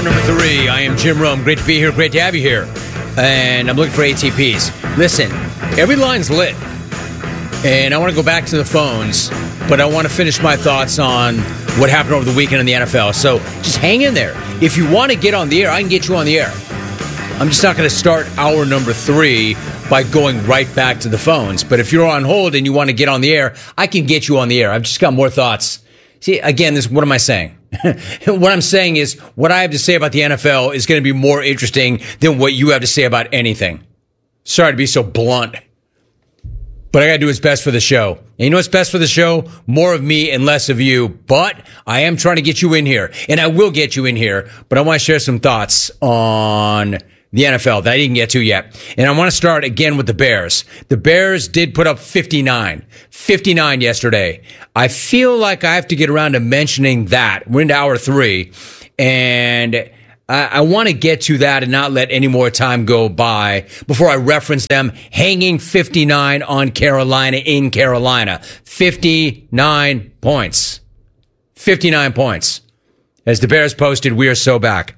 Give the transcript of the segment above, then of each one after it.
number 3. I am Jim Rome. Great to be here. Great to have you here. And I'm looking for ATPs. Listen, every line's lit. And I want to go back to the phones, but I want to finish my thoughts on what happened over the weekend in the NFL. So just hang in there. If you want to get on the air, I can get you on the air. I'm just not going to start hour number 3 by going right back to the phones. But if you're on hold and you want to get on the air, I can get you on the air. I've just got more thoughts. See, again, what am I saying? What I'm saying is what I have to say about the NFL is going to be more interesting than what you have to say about anything. Sorry to be so blunt, but I got to do what's best for the show. And you know what's best for the show? More of me and less of you. But I am trying to get you in here, and I will get you in here. But I want to share some thoughts on the NFL that I didn't get to yet. And I want to start again with the Bears. The Bears did put up 59 yesterday. I feel like I have to get around to mentioning that. We're into hour 3. And I want to get to that and not let any more time go by before I reference them hanging 59 on Carolina in Carolina. 59 points. 59 points. As the Bears posted, we are so back.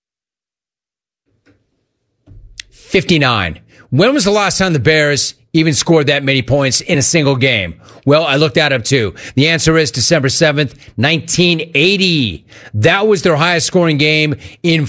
59. When was the last time the Bears even scored that many points in a single game? Well, I looked that up too. The answer is December 7th, 1980. That was their highest scoring game in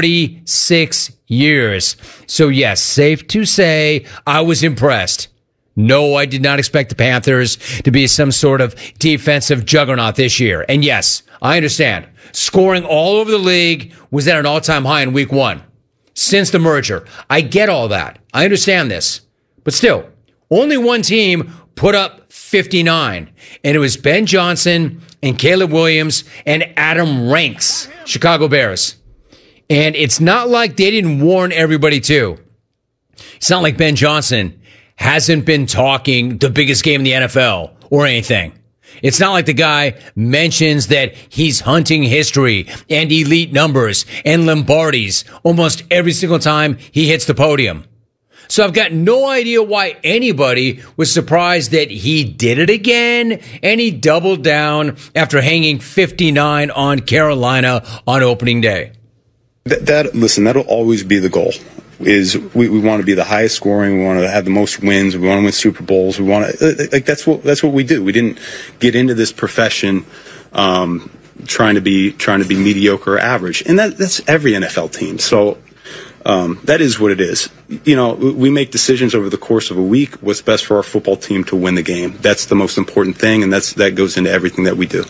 46 years. So yes, safe to say I was impressed. No, I did not expect the Panthers to be some sort of defensive juggernaut this year. And yes, I understand. Scoring all over the league was at an all-time high in week 1. Since the merger. I get all that. I understand this. But still, only one team put up 59. And it was Ben Johnson and Caleb Williams and Adam Ranks, Chicago Bears. And it's not like they didn't warn everybody too. It's not like Ben Johnson hasn't been talking the biggest game in the NFL or anything. It's not like the guy mentions that he's hunting history and elite numbers and Lombardis almost every single time he hits the podium. So I've got no idea why anybody was surprised that he did it again and he doubled down after hanging 59 on Carolina on opening day. Listen, that'll always be the goal. Is we want to be the highest scoring, we want to have the most wins, we want to win Super Bowls, we want to that's what we do. We didn't get into this profession trying to be mediocre or average, and that's every NFL team. So that is what it is. You know, we make decisions over the course of a week. What's best for our football team to win the game? That's the most important thing, and that goes into everything that we do.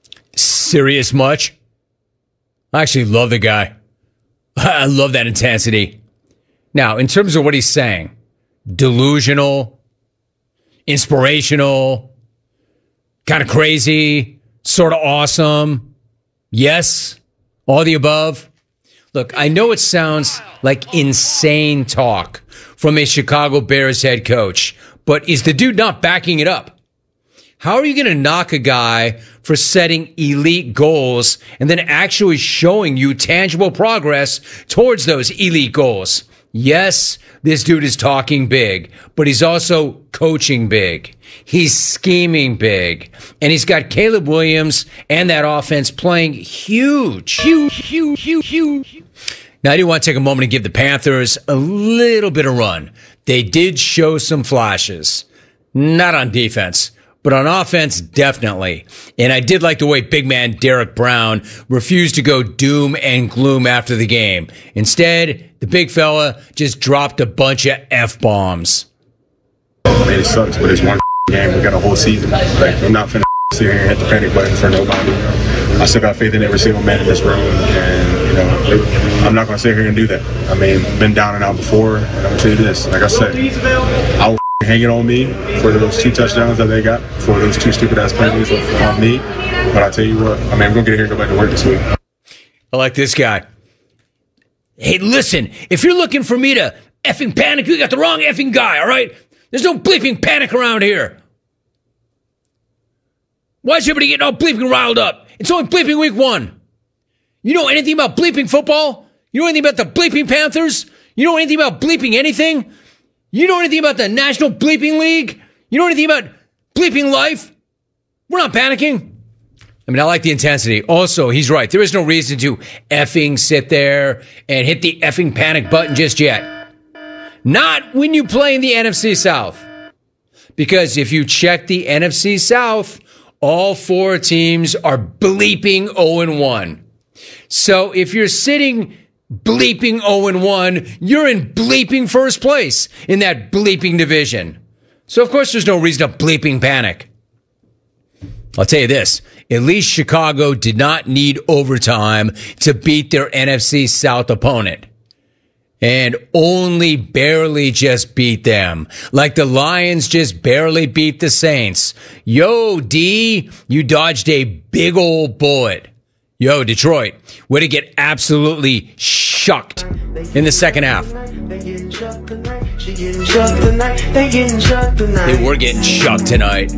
Serious much? I actually love the guy. I love that intensity. Now, in terms of what he's saying, delusional, inspirational, kind of crazy, sort of awesome. Yes, all the above. Look, I know it sounds like insane talk from a Chicago Bears head coach, but is the dude not backing it up? How are you going to knock a guy for setting elite goals and then actually showing you tangible progress towards those elite goals? Yes, this dude is talking big, but he's also coaching big. He's scheming big. And he's got Caleb Williams and that offense playing huge. Now, I do want to take a moment and give the Panthers a little bit of run. They did show some flashes. Not on defense, but on offense, definitely. And I did like the way big man Derek Brown refused to go doom and gloom after the game. Instead, the big fella just dropped a bunch of F-bombs. I mean, it sucks, but it's one game. We got a whole season. Like, I'm not finna sit here and hit the panic button for nobody. I still got faith in every single man in this room, and, you know, I'm not going to sit here and do that. I mean, been down and out before, and I'm going to tell you this. Like I said, I'll hang it on me for those 2 touchdowns that they got, for those 2 stupid-ass penalties on me. But I tell you what, I mean, I'm going to get here and go back to work this week. I like this guy. Hey, listen, if you're looking for me to effing panic, you got the wrong effing guy, all right? There's no bleeping panic around here. Why is everybody getting all bleeping riled up? It's only bleeping week 1. You know anything about bleeping football? You know anything about the bleeping Panthers? You know anything about bleeping anything? You know anything about the National Bleeping League? You know anything about bleeping life? We're not panicking. I mean, I like the intensity. Also, he's right. There is no reason to effing sit there and hit the effing panic button just yet. Not when you play in the NFC South. Because if you check the NFC South, all 4 teams are bleeping 0-1. So if you're sitting bleeping 0-1, you're in bleeping first place in that bleeping division. So of course there's no reason to bleeping panic. I'll tell you this, at least Chicago did not need overtime to beat their NFC South opponent. And only barely just beat them. Like the Lions just barely beat the Saints. Yo, D, you dodged a big old bullet. Yo, Detroit, way to get absolutely shucked in the second half. They were getting shucked tonight.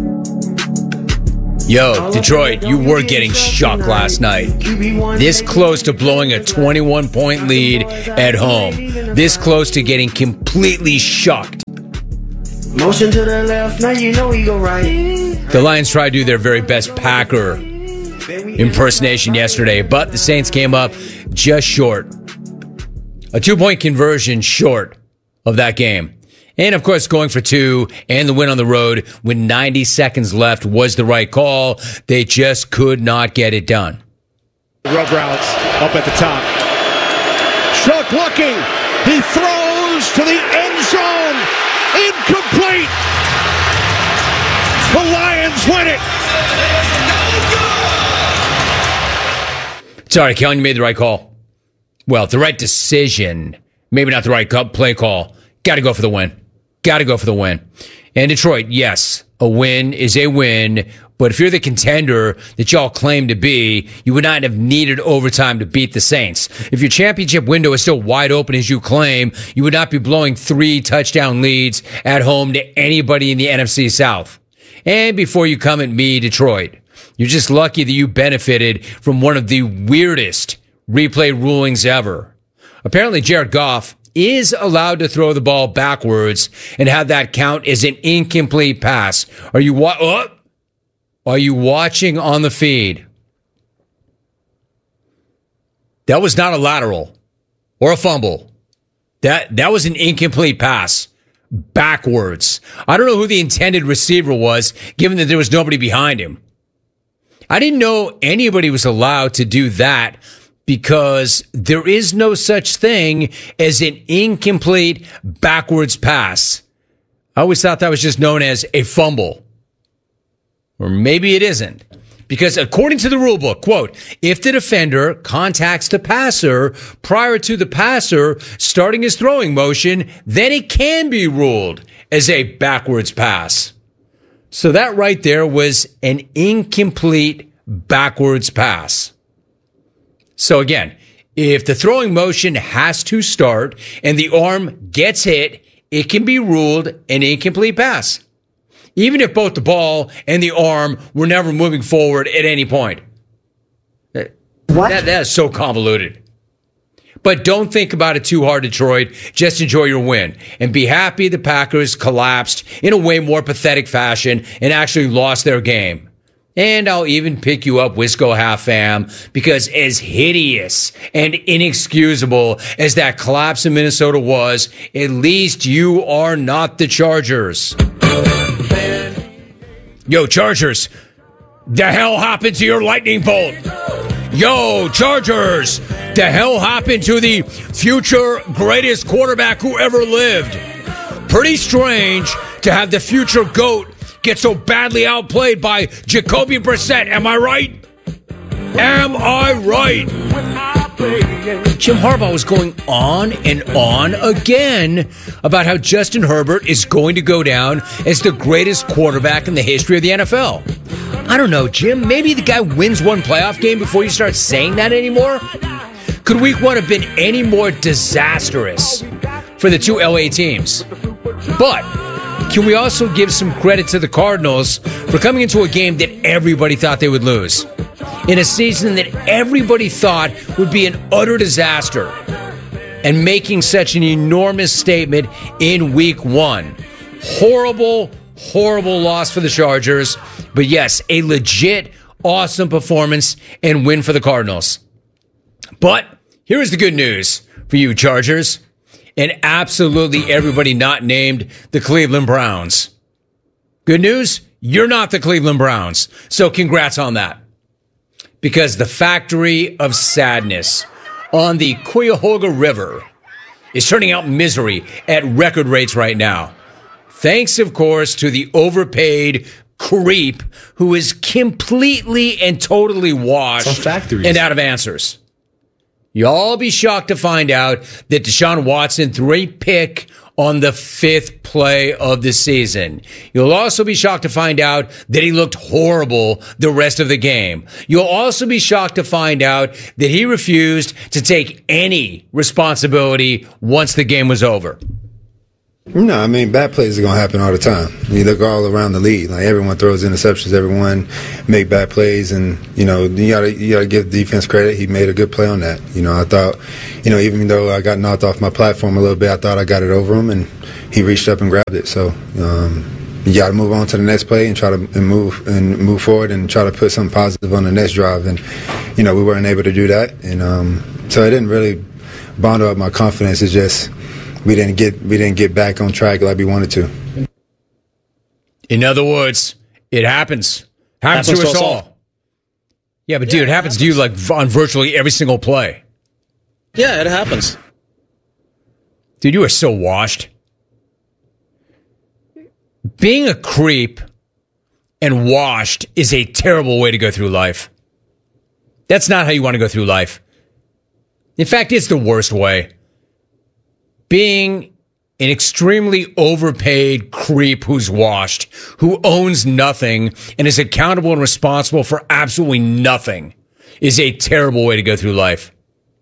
Yo, Detroit, you were getting shucked last night. This close to blowing a 21-point lead at home. This close to getting completely shucked. Motion to the left, now you know we go right. The Lions tried to do their very best Packer impersonation yesterday, but the Saints came up just short. A 2-point conversion short of that game. And, of course, going for 2 and the win on the road with 90 seconds left was the right call. They just could not get it done. Rub routes up at the top. Shook looking. He throws to the end zone. Incomplete. The Lions win it. Sorry, Kellen, you made the right call. Well, the right decision. Maybe not the right play call. Got to go for the win. Got to go for the win. And Detroit, yes, a win is a win. But if you're the contender that y'all claim to be, you would not have needed overtime to beat the Saints. If your championship window is still wide open as you claim, you would not be blowing 3 touchdown leads at home to anybody in the NFC South. And before you come at me, Detroit, you're just lucky that you benefited from one of the weirdest replay rulings ever. Apparently, Jared Goff is allowed to throw the ball backwards and have that count as an incomplete pass. Are you watching on the feed? That was not a lateral or a fumble. That was an incomplete pass backwards. I don't know who the intended receiver was, given that there was nobody behind him. I didn't know anybody was allowed to do that, because there is no such thing as an incomplete backwards pass. I always thought that was just known as a fumble. Or maybe it isn't. Because according to the rule book, quote, if the defender contacts the passer prior to the passer starting his throwing motion, then it can be ruled as a backwards pass. So that right there was an incomplete backwards pass. So again, if the throwing motion has to start and the arm gets hit, it can be ruled an incomplete pass, even if both the ball and the arm were never moving forward at any point. That is so convoluted. But don't think about it too hard, Detroit. Just enjoy your win and be happy the Packers collapsed in a way more pathetic fashion and actually lost their game. And I'll even pick you up, Wisco Half Fam, because as hideous and inexcusable as that collapse in Minnesota was, at least you are not the Chargers. Yo, Chargers, the hell happened to your lightning bolt? Yo, Chargers, the hell happened to the future greatest quarterback who ever lived? Pretty strange to have the future GOAT get so badly outplayed by Jacoby Brissett. Am I right? Am I right? Jim Harbaugh was going on and on again about how Justin Herbert is going to go down as the greatest quarterback in the history of the NFL. I don't know, Jim. Maybe the guy wins one playoff game before you start saying that anymore? Could week 1 have been any more disastrous for the 2 LA teams? But can we also give some credit to the Cardinals for coming into a game that everybody thought they would lose, in a season that everybody thought would be an utter disaster, and making such an enormous statement in week 1? Horrible, horrible loss for the Chargers, but yes, a legit awesome performance and win for the Cardinals. But here is the good news for you Chargers and absolutely everybody not named the Cleveland Browns. Good news, you're not the Cleveland Browns. So congrats on that. Because the factory of sadness on the Cuyahoga River is turning out misery at record rates right now. Thanks, of course, to the overpaid creep who is completely and totally washed and out of answers. You'll be shocked to find out that Deshaun Watson threw a pick on the 5th play of the season. You'll also be shocked to find out that he looked horrible the rest of the game. You'll also be shocked to find out that he refused to take any responsibility once the game was over. No, I mean, bad plays are going to happen all the time. You look all around the league. Like, everyone throws interceptions. Everyone make bad plays. And, you gotta give the defense credit. He made a good play on that. I thought, even though I got knocked off my platform a little bit, I thought I got it over him, and he reached up and grabbed it. So, you got to move on to the next play and try to move forward and try to put something positive on the next drive. And, we weren't able to do that. And so it didn't really bond up my confidence. It's just, we didn't get back on track like we wanted to. In other words, it happens. Happens to us all. Yeah, but dude, it happens to you like on virtually every single play. Yeah, it happens. Dude, you are so washed. Being a creep and washed is a terrible way to go through life. That's not how you want to go through life. In fact, it's the worst way. Being an extremely overpaid creep who's washed, who owns nothing and is accountable and responsible for absolutely nothing is a terrible way to go through life.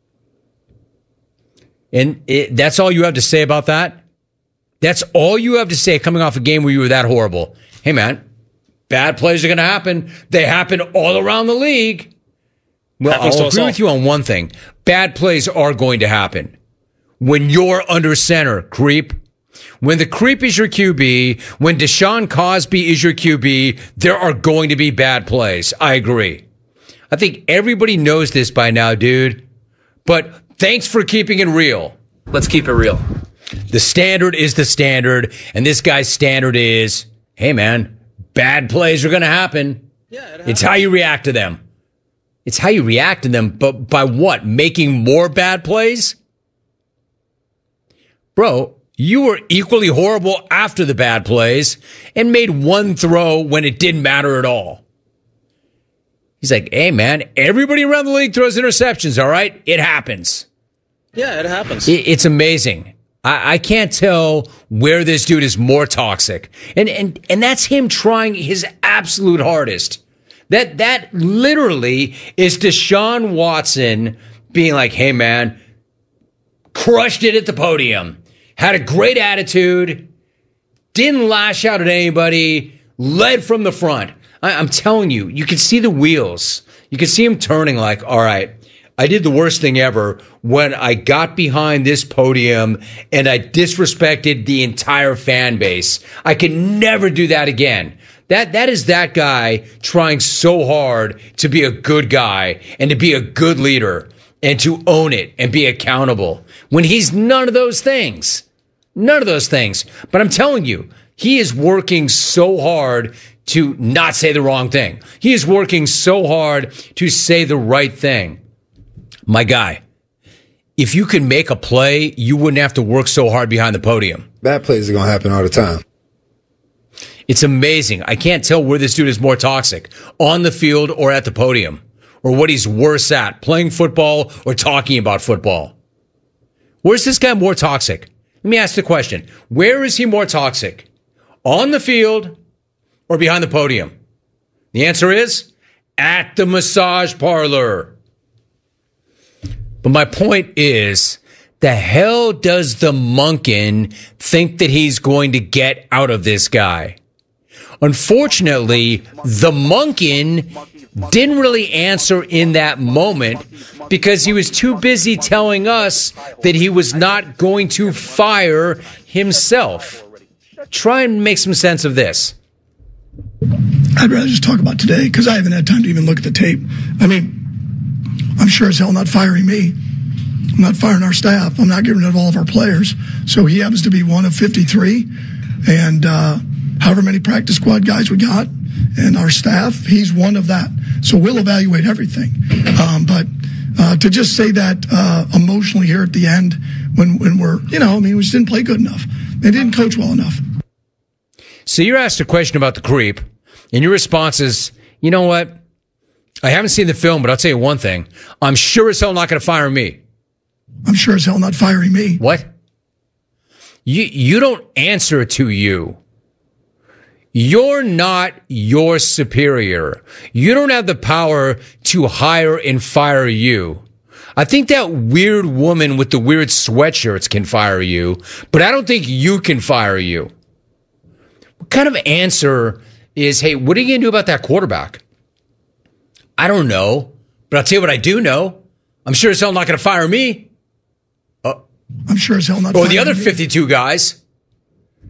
And that's all you have to say about that? That's all you have to say coming off a game where you were that horrible? Hey, man, bad plays are going to happen. They happen all around the league. Well, I'll agree with you on one thing. Bad plays are going to happen. When you're under center, creep. When the creep is your QB, when Deshaun Cosby is your QB, there are going to be bad plays. I agree. I think everybody knows this by now, dude. But thanks for keeping it real. Let's keep it real. The standard is the standard, and this guy's standard is, hey, man, bad plays are going to happen. Yeah, it's how you react to them. It's how you react to them, but by what? Making more bad plays? Bro, you were equally horrible after the bad plays and made one throw when it didn't matter at all. He's like, hey, man, everybody around the league throws interceptions, all right? It happens. Yeah, it happens. It's amazing. I can't tell where this dude is more toxic. And that's him trying his absolute hardest. That literally is Deshaun Watson being like, hey, man, crushed it at the podium. Had a great attitude, didn't lash out at anybody, led from the front. I'm telling you, you can see the wheels. You can see him turning like, all right, I did the worst thing ever when I got behind this podium and I disrespected the entire fan base. I can never do that again. That is that guy trying so hard to be a good guy and to be a good leader and to own it and be accountable when he's none of those things. None of those things. But I'm telling you, he is working so hard to not say the wrong thing. He is working so hard to say the right thing. My guy, if you could make a play, you wouldn't have to work so hard behind the podium. Bad plays are going to happen all the time. It's amazing. I can't tell where this dude is more toxic, on the field or at the podium, or what he's worse at, playing football or talking about football. Where's this guy more toxic? Let me ask the question. Where is he more toxic? On the field or behind the podium? The answer is at the massage parlor. But my point is, the hell does the Monken think that he's going to get out of this guy? Unfortunately, the Monken didn't really answer in that moment because he was too busy telling us that he was not going to fire himself. Try and make some sense of this. I'd rather just talk about today because I haven't had time to even look at the tape. I mean, I'm sure as hell not firing me. I'm not firing our staff. I'm not getting rid of all of our players. So he happens to be one of 53. And however many practice squad guys we got and our staff, he's one of that. So we'll evaluate everything. But to just say that emotionally here at the end when we're, we just didn't play good enough. They didn't coach well enough. So you're asked a question about the creep, and your response is, you know what? I haven't seen the film, but I'll tell you one thing. I'm sure as hell not going to fire me. I'm sure as hell not firing me. What? You don't answer to you. You're not your superior. You don't have the power to hire and fire you. I think that weird woman with the weird sweatshirts can fire you, but I don't think you can fire you. What kind of answer is, hey, what are you going to do about that quarterback? I don't know, but I'll tell you what I do know. I'm sure as hell not going to fire me. I'm sure as hell not Or firing the other me. 52 guys.